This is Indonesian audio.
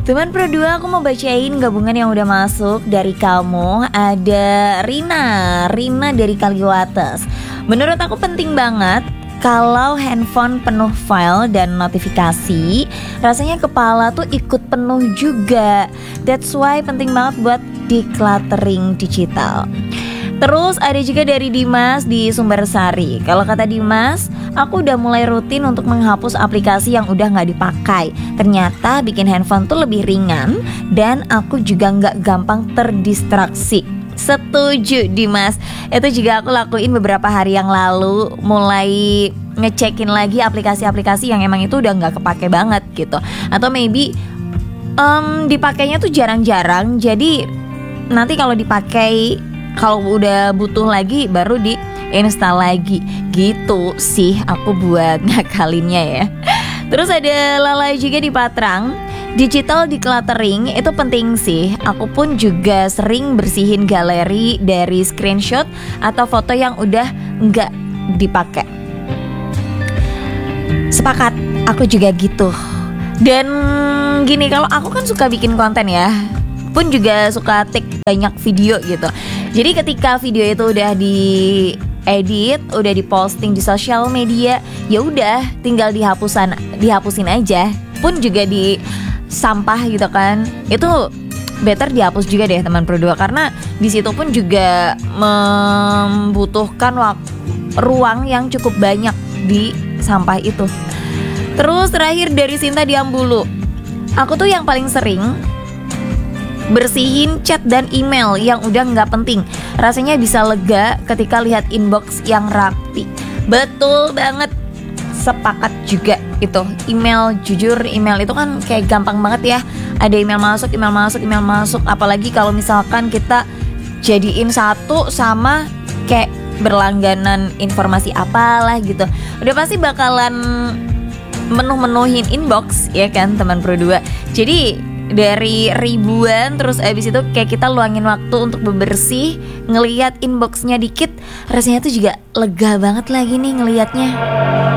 Teman Pro 2, aku mau bacain gabungan yang udah masuk dari kamu. Ada Rina dari Kaliwates. Menurut aku penting banget kalau handphone penuh file dan notifikasi, rasanya kepala tuh ikut penuh juga. That's why penting banget buat decluttering digital. Terus ada juga dari Dimas di Sumbersari. Kalau kata Dimas, aku udah mulai rutin untuk menghapus aplikasi yang udah gak dipakai. Ternyata bikin handphone tuh lebih ringan dan aku juga gak gampang terdistraksi. Setuju Dimas. Itu juga aku lakuin beberapa hari yang lalu. Mulai ngecekin lagi aplikasi-aplikasi yang emang itu udah gak kepake banget gitu. Atau maybe dipakainya tuh jarang-jarang. Jadi nanti kalau dipakai, kalau udah butuh lagi baru di install lagi. Gitu sih aku buat ngakalinnya ya. Terus ada Lala juga di Patrang. Digital decluttering itu penting sih. Aku pun juga sering bersihin galeri dari screenshot atau foto yang udah nggak dipakai. Sepakat, aku juga gitu. Dan gini, kalau aku kan suka bikin konten ya, pun juga suka take banyak video gitu. Jadi ketika video itu udah diedit, udah diposting di sosial media, ya udah tinggal dihapusin aja. Pun juga di sampah gitu kan. Itu better dihapus juga deh teman Pro 2, karena di situ pun juga membutuhkan ruang yang cukup banyak di sampah itu. Terus terakhir dari Sinta di Ambulu. Aku tuh yang paling sering bersihin chat dan email yang udah gak penting. Rasanya bisa lega ketika lihat inbox yang rapi. Betul banget. Sepakat juga itu. Email, jujur email itu kan kayak gampang banget ya. Ada email masuk. Apalagi kalau misalkan kita jadiin satu sama kayak berlangganan informasi apalah gitu. Udah pasti bakalan menuhin inbox ya kan teman Pro 2. Jadi dari ribuan, terus abis itu kayak kita luangin waktu untuk bebersih, ngelihat inboxnya dikit, rasanya tuh juga lega banget lagi nih ngelihatnya.